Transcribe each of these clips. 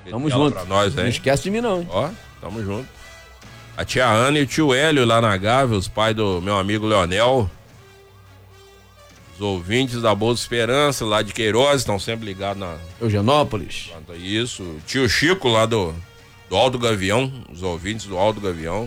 Tamo junto. Pra nós, não esquece de mim, não. Hein? Ó, tamo junto. A tia Ana e o tio Hélio lá na Gávea, os pais do meu amigo Leonel. Os ouvintes da Boa Esperança, lá de Queiroz, estão sempre ligados na... Eugenópolis. Isso. O tio Chico lá do Alto Gavião, os ouvintes do Alto Gavião.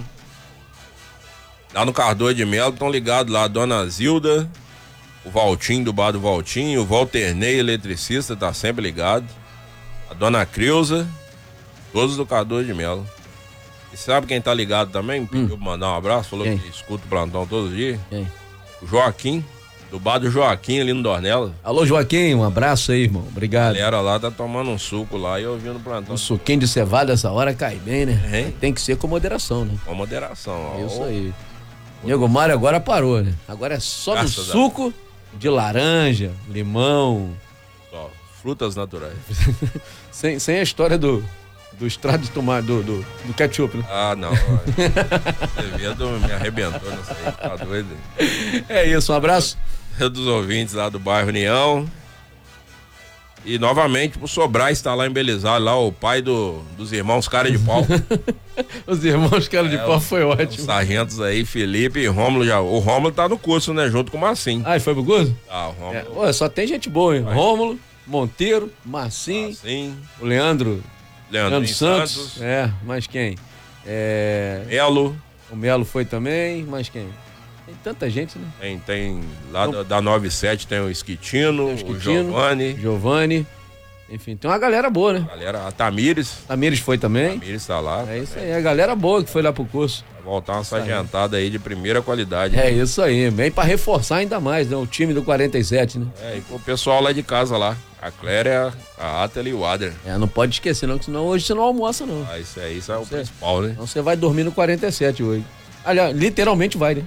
Lá no Cardoso de Melo estão ligados lá, a dona Zilda, o Valtinho do bar do Valtinho, o Walternei, eletricista, tá sempre ligado. A dona Creuza, todos do Cardoso de Melo. E sabe quem tá ligado também? Pediu pra mandar um abraço, falou que escuta o plantão todos os dias. Quem? O Joaquim, do bar do Joaquim ali no Dornela. Alô, Joaquim, um abraço aí, irmão. Obrigado. A galera lá tá tomando um suco lá e ouvindo o plantão. Um suquinho de cevada essa hora cai bem, né? Tem que ser com moderação, né? Com moderação. Ó. Isso aí. Nego Mário agora parou, né? Agora é só no suco de laranja, limão. Só, frutas naturais. sem a história do extrato de tomate, do ketchup, né? Ah, não. O Azevedo me arrebentou nisso aí, tá doido? É isso, um abraço. Dos ouvintes lá do bairro União. E novamente pro Sobral está lá em Belizar, lá o pai dos irmãos Cara de Pau. Os irmãos Cara de Pau foi ótimo. Os sargentos aí, Felipe e Rômulo já. O Rômulo tá no curso, né? Junto com o Marcinho. Ah, ele foi pro curso? Ah, o Rômulo. Só tem gente boa, hein? Rômulo, Monteiro, Marcinho. O Leandro Santos. Mais quem? Melo. O Melo foi também, mais quem? Tem tanta gente, né? Tem lá da 97 tem o Esquitino, o Giovanni. Enfim, tem uma galera boa, né? A Tamires. Tamires foi também. Tamires tá lá. É isso aí, a galera boa que foi lá pro curso. Vai voltar uma sargentada aí de primeira qualidade. É isso aí, bem pra reforçar ainda mais, né? O time do 47, né? E com o pessoal lá de casa lá. A Cléria, a Ateli e o Ader. Não pode esquecer não, que senão hoje você não almoça não. Isso é o principal, né? Então você vai dormir no 47 hoje. Aliás, literalmente vai, né?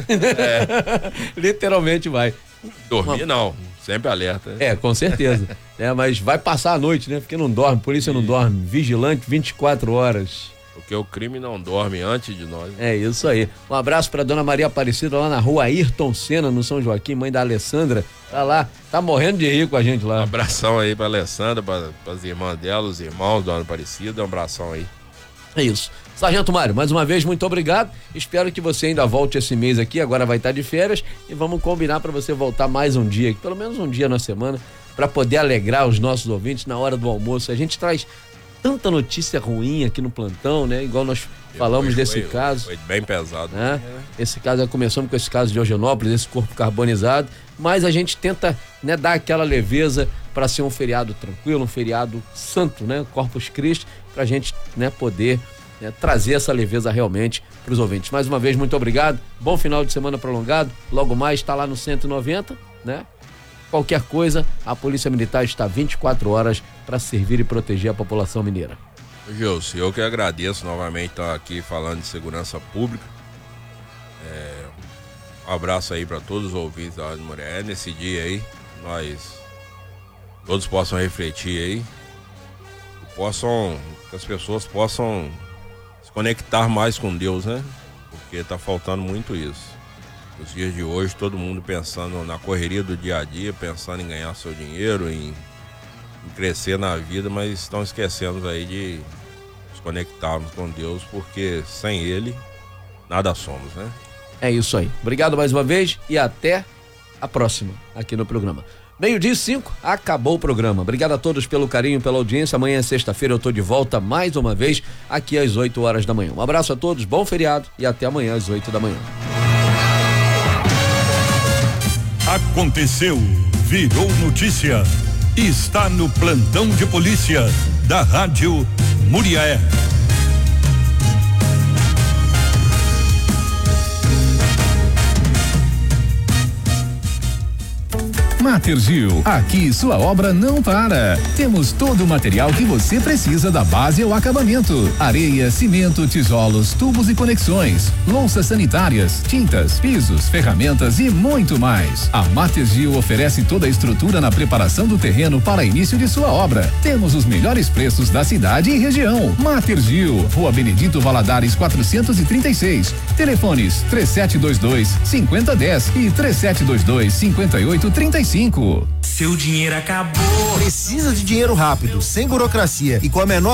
Literalmente vai. Dormir não, sempre alerta. Né? Com certeza. Mas vai passar a noite, né? Porque não dorme, polícia não dorme. Vigilante 24 horas. Porque o crime não dorme antes de nós. É isso aí. Um abraço pra dona Maria Aparecida lá na rua Ayrton Senna, no São Joaquim, mãe da Alessandra. Tá lá, tá morrendo de rir com a gente lá. Um abração aí pra Alessandra, pras irmãs dela, os irmãos da dona Aparecida. Um abração aí. É isso. Sargento Mário, mais uma vez, muito obrigado. Espero que você ainda volte esse mês aqui, agora vai estar de férias, e vamos combinar para você voltar mais um dia, pelo menos um dia na semana, para poder alegrar os nossos ouvintes na hora do almoço. A gente traz tanta notícia ruim aqui no plantão, né? Igual nós falamos desse caso. Foi bem pesado. Né? Esse caso, começamos com esse caso de Eugenópolis, esse corpo carbonizado, mas a gente tenta, né, dar aquela leveza para ser um feriado tranquilo, um feriado santo, né? Corpus Christi, pra gente, né, poder trazer essa leveza realmente para os ouvintes. Mais uma vez, muito obrigado. Bom final de semana prolongado. Logo mais está lá no 190, né? Qualquer coisa, a Polícia Militar está 24 horas para servir e proteger a população mineira. Gilson, eu que agradeço novamente estar aqui falando de segurança pública. Um abraço aí para todos os ouvintes da Rádio Muriaé. Nesse dia aí, nós todos possam refletir aí, que as pessoas possam se conectar mais com Deus, né? Porque tá faltando muito isso. Nos dias de hoje, todo mundo pensando na correria do dia a dia, pensando em ganhar seu dinheiro, em crescer na vida, mas estão esquecendo aí de nos conectarmos com Deus, porque sem Ele, nada somos, né? É isso aí. Obrigado mais uma vez e até a próxima aqui no programa. 12:05, acabou o programa. Obrigado a todos pelo carinho, pela audiência. Amanhã, sexta-feira, eu tô de volta mais uma vez aqui às 8 horas da manhã. Um abraço a todos, bom feriado e até amanhã às 8 da manhã. Aconteceu, virou notícia. Está no plantão de polícia da Rádio Muriaé. Matergil, aqui sua obra não para. Temos todo o material que você precisa da base ao acabamento: areia, cimento, tijolos, tubos e conexões, louças sanitárias, tintas, pisos, ferramentas e muito mais. A Matergil oferece toda a estrutura na preparação do terreno para início de sua obra. Temos os melhores preços da cidade e região. Matergil, Rua Benedito Valadares 436. Telefones 3722-5010 e 3722-5835. Seu dinheiro acabou. Precisa de dinheiro rápido, sem burocracia e com a menor